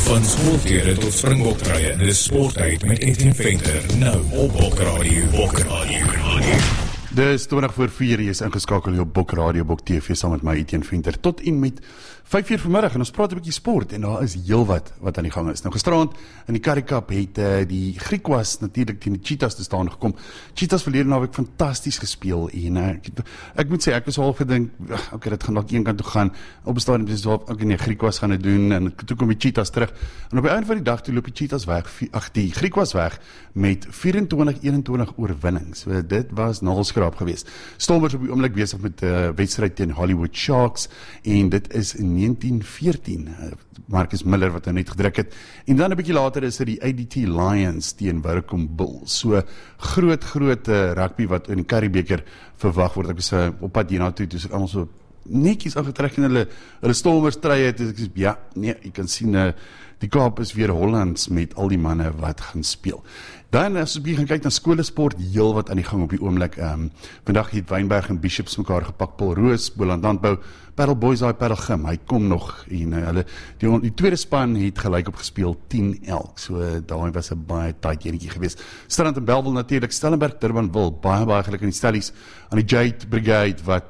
Van skoolklere tot springboktrye, dis sporttyd met Etienne Venter, nou op Bok Radio. Dis 20:04, jy is ingeskakel op Bok Radio, Bok TV, saam met my Etienne Venter, tot en met 5:00 vanmiddag, en ons praat 'n bietjie sport, en daar is heel wat aan die gang is. Nou gisterand, in die Currie Cup, het die Griekwas natuurlik teen die Cheetahs te staan gekom. Cheetahs verlede naweek fantasties gespeel, en ek moet sê, ek was al gedink, okay, dit gaan nog een kant toe gaan, op 'n stadium is wel, okay, nee, Griekwas gaan dit doen, en toe kom die Cheetahs terug, en op die einde van die dag, toe loop die Cheetahs weg, die Griekwas weg, met 24-21 oorwinning, so dit was nagelskraap geweest. Stormers op die oomblik besig met wedstryd teen Hollywood Sharks, en dit is in 1914, Marcus Miller wat net gedruk het, en dan 'n bietjie later is dit die ADT Lions teen Wauchope Bulls, so groot rugby wat in die Currie beker verwag word. Ek was op pad hierna toe, dus ek allemaal so netjies aangetrek in hulle Stormers trui het, dus ek sê, ja, nee, jy kan sien, die Kaap is weer Hollands met al die manne wat gaan speel. Dan, as ons gaan kyk na skolesport, heel wat aan die gang op die oomblik. Vandag het Wynberg en Bishops mekaar gepak, Paul Roos, Boland Landbou, Paddle Boys, Paddle Gym, hy kom nog, en die tweede span het gelyk op gespeel 10-11, so daar was 'n baie tight enetjie geweest. Strand en Bellville natuurlik, Stellenberg, Durbanville, baie geluk in die stellies, aan die Jade Brigade, wat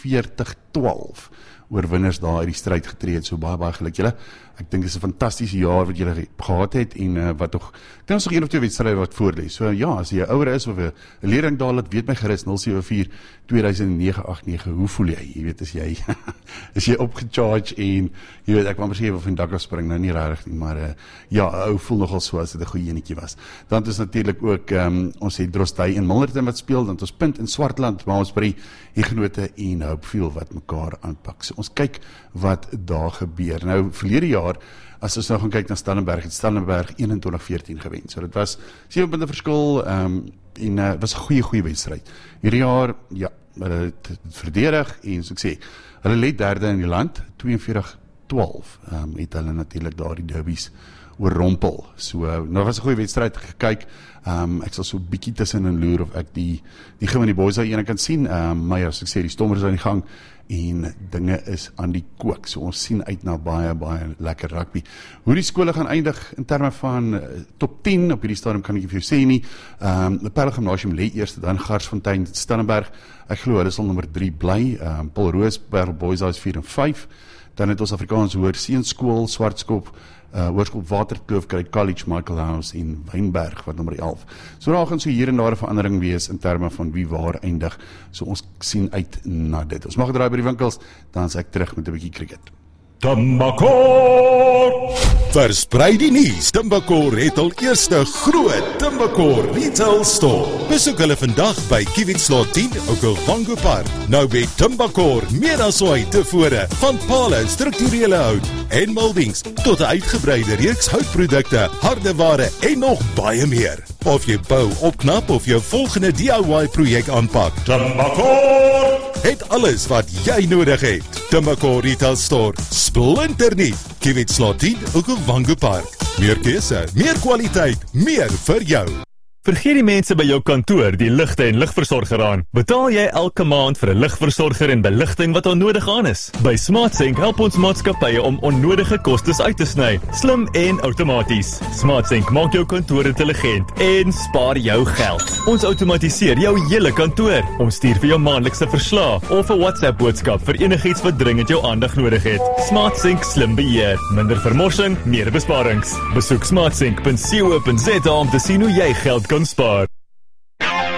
42-12 oorwinners daar uit die stryd getree het, so baie geluk julle. Ek dink dit is 'n fantastiese jaar wat julle gehad het, en wat nog, ek dink ons nog 1 of 2 wedstryde wat voorlê. So ja, as jy ouer is, of 'n leerling daar, laat weet my gerus, 074-2009-89, hoe voel jy? Jy weet, is jy opgecharge, en jy weet, ek wou maar sê, van dak af spring, nou nie rarig nie, maar ja, ou voel nogal so, as dit 'n goeie enetjie was. Dan is natuurlik ook, ons het Drostdy en Milnerton wat speel, dan het ons Punt in Swartland, maar ons by die Huguenote en Hopefield wat mekaar aanpak. So ons kyk wat daar gebeur. Nou, verlede jaar, as ons nou gaan kyk na Stellenberg, het Stellenberg 21-14 gewen. So dit was 7 punte verskil, en was 'n goeie wedstryd. Hierdie jaar, ja, hulle het verdedig, en so ek sê, hulle lê derde in die land, 42-12, het hulle natuurlik daar die derbies oorrompel. So, nou was 'n goeie wedstryd gekyk, ek sal so 'n bietjie tussenin loer of ek die gym en die boys daar ene kan sien, maar ja, as ek sê, die Stormers is aan die gang, en dinge is aan die kook, so ons sien uit na baie lekker rugby. Hoe die skole gaan eindig in terme van top 10, op hierdie stadium kan ek vir jou sê nie, Parel Gymnasium lê eerste, dan Garsfontein, Stellenberg, ek glo hulle sal nommer 3 bly, Paul Roos, Parel Boys is 4 en 5, dan het ons Afrikaans Hoërseunskool, Swartskop, Hoërskool Waterkloof, Currie College, Michael House en Wynberg wat nommer 11. So daar gaan so hier en daar 'n verandering wees in terme van wie waar eindig. So ons sien uit na dit. Ons mag draai by die winkels, dan is ek terug met 'n bietjie cricket. Timbakor! Versprei die nuus. Timbakor het al eerste groot Timbakor Retail Store. Besoek hulle vandag by Kiewitslot 10, Okavango Park. Nou by Timbakor, meer as ooit tevore, van pale, strukturele hout en moldings, tot 'n uitgebreide reeks houtprodukte, hardeware en nog baie meer. Of jy bou, opknap of jou volgende DIY projek aanpak, Timbakor het alles wat jy nodig het. Timbakor Retail Store, splinternuut, Kiewitslot 10, Okavango Park. Meer keuse, meer kwaliteit, meer vir jou. Vergeet die mense by jou kantoor die ligte en ligversorger aan. Betaal jy elke maand vir 'n ligversorger en beligting wat onnodig aan is? By SmartSync help ons maatskappye om onnodige kostes uit te sny, slim en outomaties. SmartSync maak jou kantoor intelligent en spaar jou geld. Ons outomatiseer jou hele kantoor. Ons stuur vir jou maandelikse verslae of 'n WhatsApp boodskap vir enigiets wat dringend jou aandag nodig het. SmartSync slim beheer, minder vermorsing, meer besparings. Besoek smartsync.co.za om te sien hoe jy geld kan spaar.